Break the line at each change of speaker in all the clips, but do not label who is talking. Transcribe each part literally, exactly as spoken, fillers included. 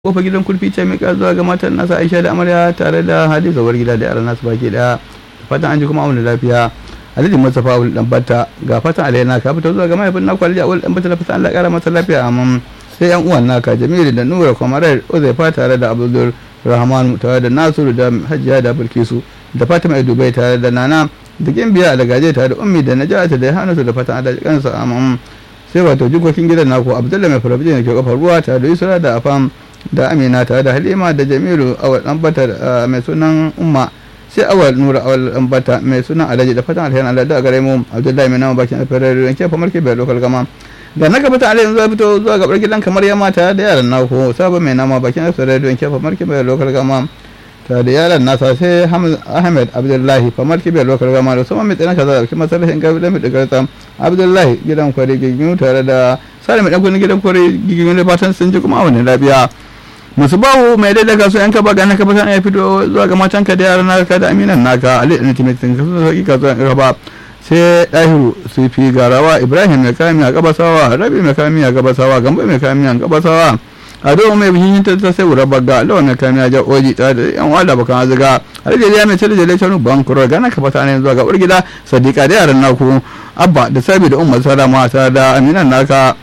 kofar gidan kurfi ce mika zuwa ga matan nasa Aisha da Amarya tare da Hadiza war gida da yaran nasu baki daya. Fatan an ji kuma auna lafiya. Alhaji Mustafa Ul dan Batta ga fatan alaina ka fito zuwa ga mahaifin naku Alhaji Ul dan Batta da fatan Allah ya kara masa lafiya amma sai yan uwan naka Jamilu da Nura Kwamarar Uzaifa tare da Abdul Rahman tare da Nasiru da Hajiya da Bilkisu da Fatima Dubai tare da Nana da Gimbiya da Gaje tare da Ummi da Najat da Hanatu da fatan Allah ya kansa amma sai wato jikokin gidan naku Abdullahi mai farabijin da ke kofar ruwa tare da Yusra da Afam da Amina tare da Halima da Jamilu awal dan bata mai sunan Umma sai awal Nura awal dan bata mai sunan Alhaji da fatan alheri Allah da gare mu Abdullahi mai nama bakin alfarar yanke fa marke bai lokal gama da na gaba ta alheri zuwa fito zuwa gabar gidan kamar yamma tare da yaran naku sabo mai nama bakin alfarar yanke fa marke bai lokal gama tare da yaran nasa sai Ahmed Abdullahi fa marke bai lokal gama da sama mai tsana kaza da kuma sarhin gabi da mai digarta Abdullahi gidan kwari gigimu tare da sare mai dan gidan kwari gigimu da fatan sun ji kuma a wannan lafiya musu bawo mai daidai ka so yanka ba ganin ka fatan ya fito zuwa ga matanka da yaran naka da aminan naka ali da timitin ka so sauki ka zo in raba sai dahiru sufi garawa ibrahim mai kami a gabasawa rabi mai kami a gabasawa gambo mai kami a gabasawa ado mai bihin ta sai ura bagga lawan mai kami a ja oji ta da yan wada bakan azuga alje ya mai tare da lechanu bankuro gana ka fatan zuwa ga urgida sadiqa da yaran naku abba da sabi da umma salama ta da aminan naka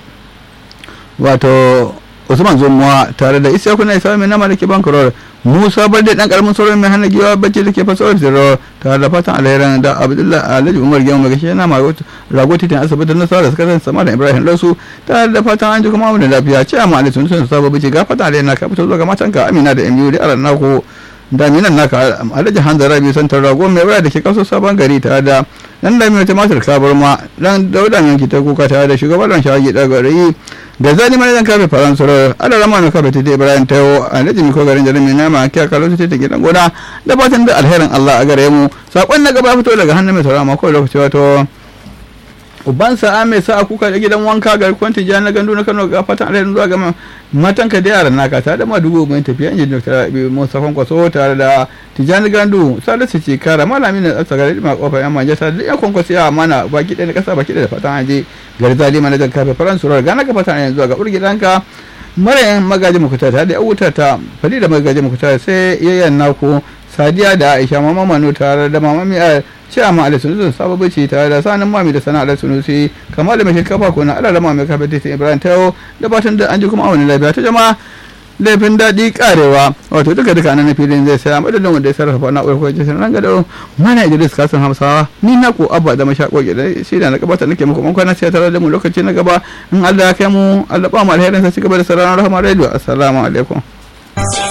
wato Usman Zumuwa tare da Isa kuna isa mai nama da ke bankaror Musa Barde dan karamin sauran mai hana giwa bacci da ke fasawar zero tare da fatan alheran da Abdullahi Alhaji Umar Giyan mai gashi yana ma ragoti tin asibitin nasara da suka sama da Ibrahim Rasu tare da fatan an ji kuma mu da lafiya ce amma Ali sun sun saba bici ga fatan alheran ka fito zuwa ga matanka Amina da Emiyu da aran nako da minan naka Alhaji Hanzara biyu san rago mai waya da ke kaso sabon gari tare da dan da mai tumatir kabarma dan dauda mai kita kuka tare da shugaban shawagi da gari da zani mai zan kafe faransuro ala rama mai kafe tete Ibrahim Tayo Alhaji Miko garin Jarumi na ma kiya kallo tete gidan gona da fatan da alherin Allah a gare mu sakon na gaba fito daga hannun mai saurama ko lokaci wato uban sa'a mai sa'a kuka da gidan wanka ga kwanti jiya na gandu na Kano ga fatan alherin zuwa ga matanka da yaran naka tare da madugo mai tafiya injin Dr. Abi Musa Kwankwaso tare da Tijani Gandu Salisu Cikara malami ne tsaka gari ma kofar yan manja tare da yan Kwankwaso ya mana baki ɗaya na kasa baki ɗaya da fatan aje garzali mana da kafe faransurar gana ka fatan yanzu ga urgidanka marayan magaji mukuta tare da wuta ta fadi da magaji mukuta sai yayyan naku Sadiya da Aisha mama Manu tare da mama Mi'a ce amma Ali Sunusi sababu ce tare da sanin mami da sana Ali Sunusi kamar da mai kafa ko na Allah da mami kafa tete Ibrahim Tayo da batan da an ji kuma a wani lafiya ta jama'a laifin daɗi karewa wato duka duka nan filin zai sai amma da wanda ya sarrafa na uwar kwaje sanan ga daro mana Idris Kasim Hamsawa ni na ko abba da mashako gida shi da na gabata nake muku mun kwana sai tare da mu lokaci na gaba in Allah ya kai mu Allah ba mu alherin sa ci gaba da sararin rahama radio assalamu alaikum